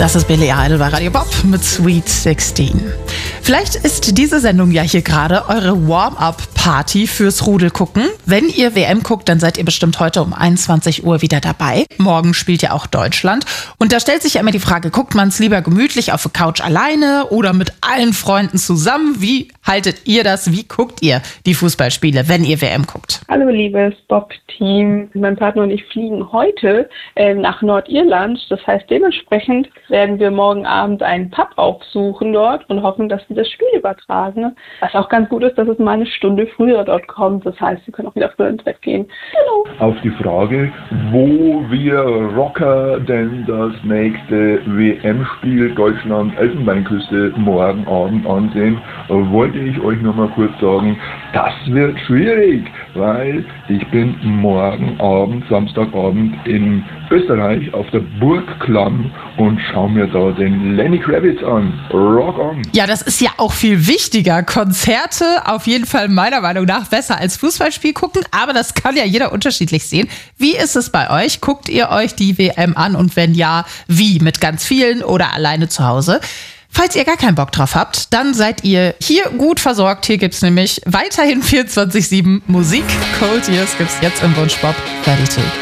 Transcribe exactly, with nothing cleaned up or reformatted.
Das ist Billy Idol bei Radio Bob mit Sweet sechzehn. Vielleicht ist diese Sendung ja hier gerade eure Warm-up-Party fürs Rudelgucken. Wenn ihr W M guckt, dann seid ihr bestimmt heute um einundzwanzig Uhr wieder dabei. Morgen spielt ja auch Deutschland. Und da stellt sich ja immer die Frage, guckt man es lieber gemütlich auf der Couch alleine oder mit allen Freunden zusammen? Wie haltet ihr das? Wie guckt ihr die Fußballspiele, wenn ihr W M guckt? Hallo liebes Bob-Team. Mein Partner und ich fliegen heute äh, nach Nordirland. Das heißt, dementsprechend werden wir morgen Abend einen Pub aufsuchen dort und hoffen, dass sie das Spiel übertragen. Was auch ganz gut ist, dass es mal eine Stunde früher dort kommt. Das heißt, sie können auch wieder früher ins Bett gehen. Genau. Auf die Frage, wo wir Rocker denn das nächste W M-Spiel Deutschland-Elfenbeinküste morgen Abend ansehen, wollte ich euch noch mal kurz sagen, das wird schwierig, weil ich bin morgen Abend, Samstagabend in Österreich auf der Burg Klamm und schaue mir da den Lenny Kravitz an. Rock on! Ja, das ist ja auch viel wichtiger. Konzerte auf jeden Fall meiner Meinung nach besser als Fußballspiel gucken, aber das kann ja jeder unterschiedlich sehen. Wie ist es bei euch? Guckt ihr euch die W M an und wenn ja, wie? Mit ganz vielen oder alleine zu Hause? Falls ihr gar keinen Bock drauf habt, dann seid ihr hier gut versorgt. Hier gibt's nämlich weiterhin vierundzwanzig sieben Musik. Cold Years gibt's jetzt im Wunschbob. Fertig.